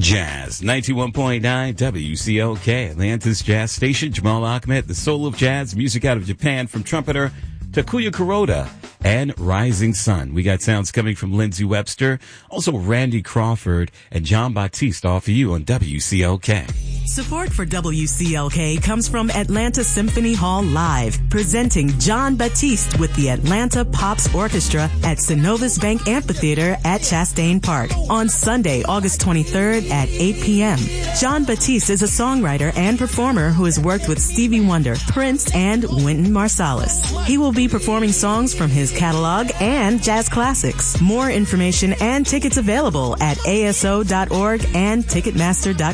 Jazz, 91.9 WCLK, Atlanta's jazz station. Jamal Ahmed, the soul of jazz, music out of Japan from trumpeter Takuya Kuroda and Rising Sun. We got sounds coming from Lindsey Webster, also Randy Crawford and John Batiste off of you on WCLK. Support for WCLK comes from Atlanta Symphony Hall Live, presenting John Batiste with the Atlanta Pops Orchestra at Synovus Bank Amphitheater at Chastain Park on Sunday, August 23rd at 8 p.m. John Batiste is a songwriter and performer who has worked with Stevie Wonder, Prince, and Wynton Marsalis. He will be performing songs from his catalog and jazz classics. More information and tickets available at aso.org and ticketmaster.com.